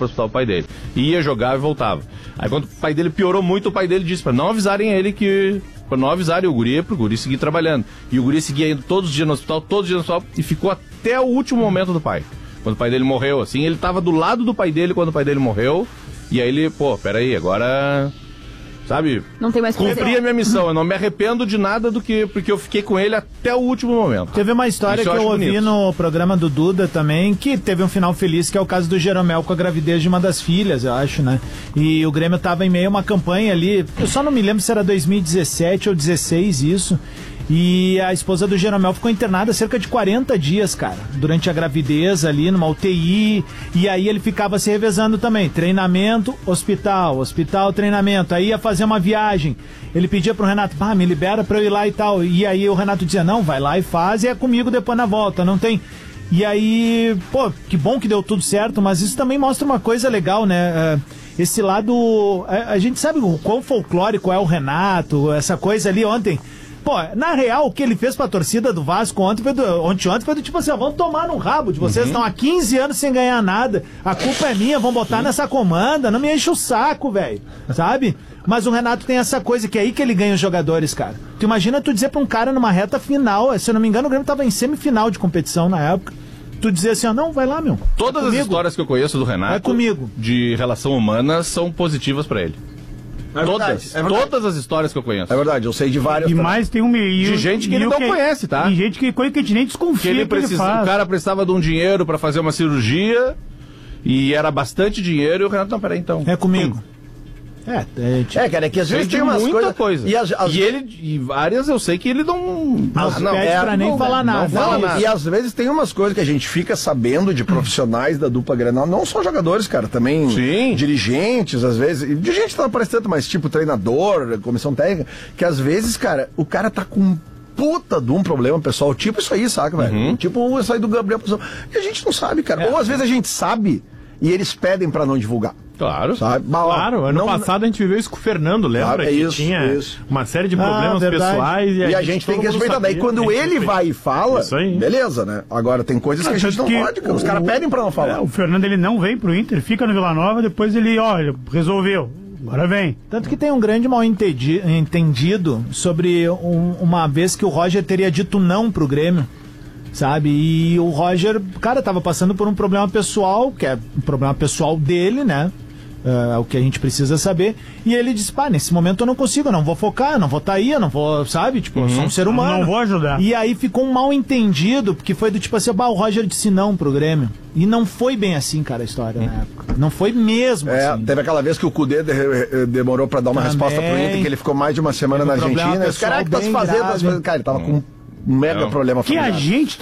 pro hospital o pai dele. Ia jogar e voltava. Aí quando o pai dele piorou muito, o pai dele disse pra não avisarem ele pra não avisarem o guri, pro guri seguir trabalhando. E o guri seguia indo todos os dias no hospital, e ficou até o último momento do pai. Quando o pai dele morreu, assim, ele tava do lado do pai dele quando o pai dele morreu, e aí ele, peraí, agora... Sabe? Não tem mais cumpri a minha missão. Eu não me arrependo de nada porque eu fiquei com ele até o último momento. Teve uma história que eu ouvi no programa do Duda também, que teve um final feliz, que é o caso do Jeromel com a gravidez de uma das filhas, eu acho, né? E o Grêmio tava em meio a uma campanha ali, eu só não me lembro se era 2017 ou 2016 isso. E a esposa do Jeromel ficou internada cerca de 40 dias, cara, durante a gravidez ali, numa UTI, e aí ele ficava se revezando também, treinamento, hospital, treinamento, aí ia fazer uma viagem, ele pedia pro Renato, me libera pra eu ir lá e tal, e aí o Renato dizia, não, vai lá e faz, e é comigo depois na volta, não tem... E aí, que bom que deu tudo certo, mas isso também mostra uma coisa legal, né? Esse lado, a gente sabe o quão folclórico é o Renato, essa coisa ali ontem... na real, o que ele fez pra torcida do Vasco ontem foi do tipo assim, vamos tomar no rabo de vocês, estão há 15 anos sem ganhar nada, a culpa é minha, vão botar nessa comanda, não me enche o saco, velho, sabe? Mas o Renato tem essa coisa, que é aí que ele ganha os jogadores, cara. Tu imagina tu dizer pra um cara numa reta final, se eu não me engano o Grêmio tava em semifinal de competição na época, tu dizer assim, não, vai lá, meu. Todas as histórias que eu conheço do Renato, comigo, de relação humana, são positivas pra ele. Todas as histórias que eu conheço. É verdade, eu sei de várias. E mais tem de gente que ele não conhece, tá? E gente que a gente nem desconfia que ele faz. O cara precisava de um dinheiro pra fazer uma cirurgia e era bastante dinheiro e o Renato, não, peraí então. É comigo. Cara, é que às vezes tem umas muita coisa. E várias eu sei que ele não pede pra nem falar nada. E às vezes tem umas coisas que a gente fica sabendo de profissionais da dupla Grenal, não só jogadores, cara, também dirigentes, às vezes. Dirigente não aparece tanto, mas tipo treinador, comissão técnica, que às vezes, cara, o cara tá com puta de um problema pessoal, tipo isso aí, saca, velho? Tipo isso aí do Gabriel, e a gente não sabe, cara. Ou às vezes a gente sabe e eles pedem pra não divulgar. Claro. Sabe? Claro, ano passado a gente viveu isso com o Fernando, lembra? Que tinha uma série de problemas pessoais. E a gente tem que respeitar. Daí quando ele vai e fala, beleza, né? Agora tem coisas que a gente não pode, os caras pedem pra não falar. O Fernando, ele não vem pro Inter, fica no Vila Nova, depois ele resolveu. Agora vem. Tanto que tem um grande mal entendido sobre uma vez que o Roger teria dito não pro Grêmio. Sabe, e o Roger, cara, tava passando por um problema pessoal, que é um problema pessoal dele, né? É o que a gente precisa saber. E ele disse, nesse momento eu não consigo, eu não vou focar, eu não vou estar aí, eu não vou, sabe? Tipo, eu sou um ser humano. Não vou ajudar. E aí ficou um mal entendido, porque foi do tipo assim, o Roger disse não pro Grêmio. E não foi bem assim, cara, a história na época. Não foi mesmo assim. Teve aquela vez que o Cudê demorou pra dar uma resposta pro Inter, que ele ficou mais de uma semana na Argentina. Os caras que tá se fazendo, cara, ele tava com um mega problema familiar. Que a gente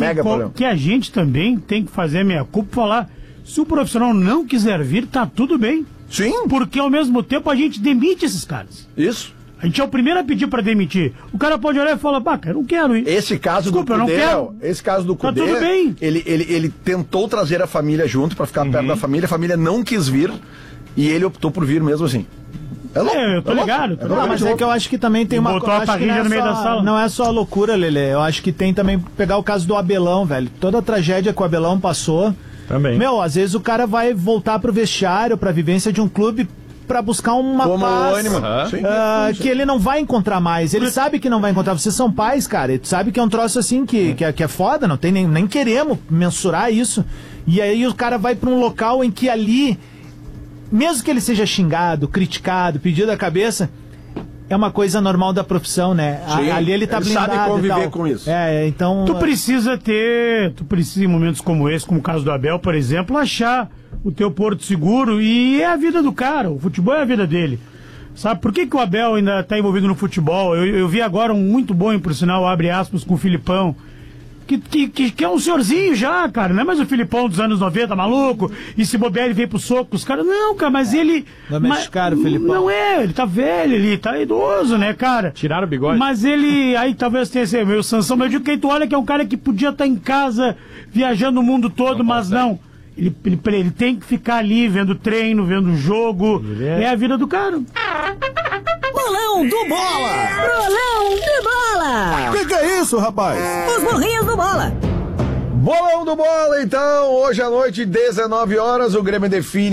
também tem que fazer meia culpa e falar, se o profissional não quiser vir, tá tudo bem. Sim. Porque ao mesmo tempo a gente demite esses caras. Isso. A gente é o primeiro a pedir pra demitir. O cara pode olhar e falar, cara, eu não quero ir. Esse caso do Cudê, tá tudo bem. Ele tentou trazer a família junto pra ficar perto da família, a família não quis vir e ele optou por vir mesmo assim. Eu tô ligado. Mas é que eu acho que também tem uma coisa. Botou a parrilha no meio da sala. Não é só loucura, Lelê. Eu acho que tem também, pegar o caso do Abelão, velho. Toda a tragédia que o Abelão passou. Também. Às vezes o cara vai voltar pro vestiário, pra vivência de um clube, pra buscar uma paz que ele não vai encontrar mais. Ele sabe que não vai encontrar. Vocês são pais, cara. Ele sabe que é um troço assim que é foda, não tem nem queremos mensurar isso. E aí o cara vai pra um local em que ali, mesmo que ele seja xingado, criticado, pedido a cabeça, é uma coisa normal da profissão, né? Ali ele tá blindado. Sabe conviver com isso. Então... Tu precisa em momentos como esse, como o caso do Abel, por exemplo, achar o teu porto seguro, e é a vida do cara, o futebol é a vida dele. Sabe, por que o Abel ainda tá envolvido no futebol? Eu vi agora um muito bom, por sinal, abre aspas, com o Filipão, que é um senhorzinho já, cara, não é mais o Filipão dos anos 90, maluco, e se bobear ele vem pro soco, os caras, não, cara, mas ele... Não é mexicano, o Filipão. Não ele tá velho, ele tá idoso, né, cara? Tiraram o bigode. Mas ele, aí talvez tenha esse meu Sansão, mas eu digo que tu olha que é um cara que podia estar em casa, viajando o mundo todo, mas não. Ele tem que ficar ali, vendo treino, vendo jogo, é a vida do cara. Bolão do Bola! Bolão do Bola! Que é isso, rapaz? Os burrinhos do Bola! Bolão do Bola, então, hoje à noite, 19 horas, o Grêmio define